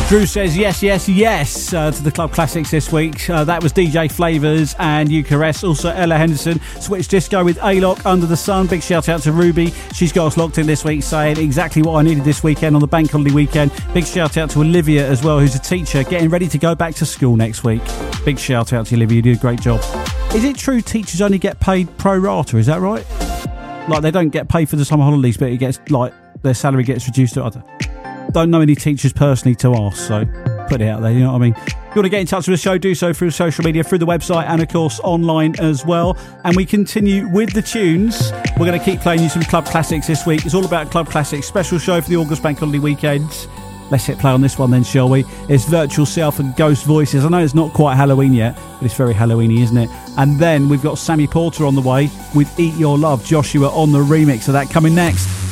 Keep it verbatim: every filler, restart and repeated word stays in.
Drew says yes, yes, yes uh, to the Club Classics this week. Uh, that was D J Flavors and Eucharist. Also Ella Henderson, Switch Disco with A-Lock, Under the Sun. Big shout out to Ruby. She's got us locked in this week, saying exactly what I needed this weekend on the bank holiday weekend. Big shout out to Olivia as well, who's a teacher getting ready to go back to school next week. Big shout out to Olivia, you do a great job. Is it true teachers only get paid pro rata? Is that right? Like they don't get paid for the summer holidays, but it gets like their salary gets reduced to other. Don't know any teachers personally to ask, so put it out there, you know what I mean? If you want to get in touch with the show, do so through social media, through the website, and of course online as well. And we continue with the tunes. We're going to keep playing you some Club Classics this week. It's all about Club Classics, special show for the August Bank Holiday weekend. Let's hit play on this one then, shall we? It's Virtual Self and Ghost Voices. I know it's not quite Halloween yet, but it's very Halloweeny, isn't it? And then we've got Sammy Porter on the way with Eat Your Love. Joshua on the remix of that coming next.